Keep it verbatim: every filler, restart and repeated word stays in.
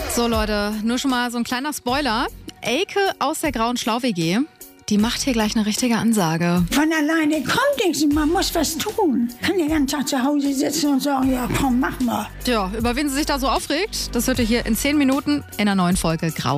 So Leute, nur schon mal so ein kleiner Spoiler. Elke aus der Grauen Schlau-W G, die macht hier gleich eine richtige Ansage. Von alleine kommt nichts, man muss was tun. Kann den ganzen Tag zu Hause sitzen und sagen, ja komm, mach mal. Tja, über wen sie sich da so aufregt, das hört ihr hier in zehn Minuten in einer neuen Folge Grau.